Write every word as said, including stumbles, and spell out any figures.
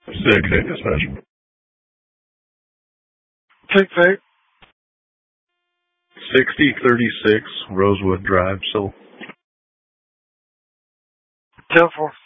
Six eight dispatch. Take eight. sixty thirty-six Rosewood Drive, so. ten four.